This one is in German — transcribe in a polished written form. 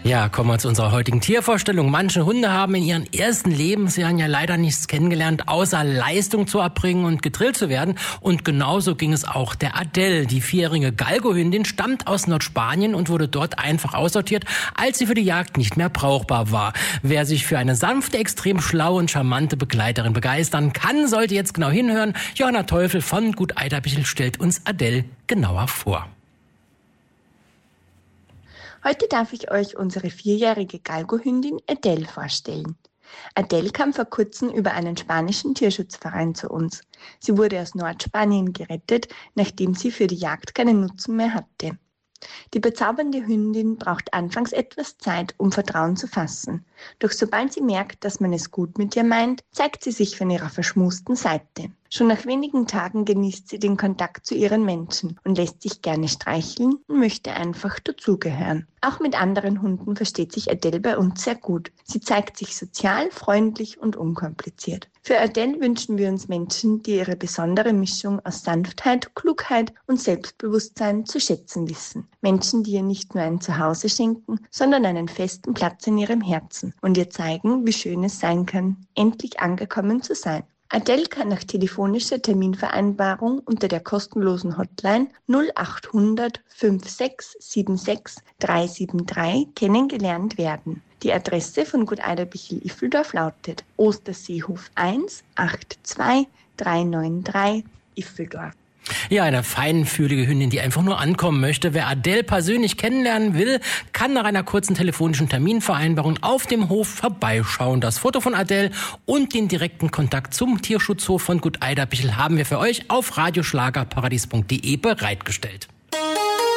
Ja, kommen wir zu unserer heutigen Tiervorstellung. Manche Hunde haben in ihren ersten Lebensjahren ja leider nichts kennengelernt, außer Leistung zu erbringen und gedrillt zu werden. Und genauso ging es auch der Adele. Die 4-jährige Galgo-Hündin stammt aus Nordspanien und wurde dort einfach aussortiert, als sie für die Jagd nicht mehr brauchbar war. Wer sich für eine sanfte, extrem schlaue und charmante Begleiterin begeistern kann, sollte jetzt genau hinhören. Johanna Teufel von Gut Eiderbichel stellt uns Adele genauer vor. Heute darf ich euch unsere 4-jährige Galgo-Hündin Adele vorstellen. Adele kam vor kurzem über einen spanischen Tierschutzverein zu uns. Sie wurde aus Nordspanien gerettet, nachdem sie für die Jagd keinen Nutzen mehr hatte. Die bezaubernde Hündin braucht anfangs etwas Zeit, um Vertrauen zu fassen. Doch sobald sie merkt, dass man es gut mit ihr meint, zeigt sie sich von ihrer verschmusten Seite. Schon nach wenigen Tagen genießt sie den Kontakt zu ihren Menschen und lässt sich gerne streicheln und möchte einfach dazugehören. Auch mit anderen Hunden versteht sich Adele bei uns sehr gut. Sie zeigt sich sozial, freundlich und unkompliziert. Für Adele wünschen wir uns Menschen, die ihre besondere Mischung aus Sanftheit, Klugheit und Selbstbewusstsein zu schätzen wissen. Menschen, die ihr nicht nur ein Zuhause schenken, sondern einen festen Platz in ihrem Herzen und ihr zeigen, wie schön es sein kann, endlich angekommen zu sein. Adele kann nach telefonischer Terminvereinbarung unter der kostenlosen Hotline 0800 5676 373 kennengelernt werden. Die Adresse von Gut Eiderbichel-Iffeldorf lautet Osterseehof 1 82393 Iffeldorf. Ja, eine feinfühlige Hündin, die einfach nur ankommen möchte. Wer Adele persönlich kennenlernen will, kann nach einer kurzen telefonischen Terminvereinbarung auf dem Hof vorbeischauen. Das Foto von Adele und den direkten Kontakt zum Tierschutzhof von Gut Eiderbichel haben wir für euch auf radioschlagerparadies.de bereitgestellt.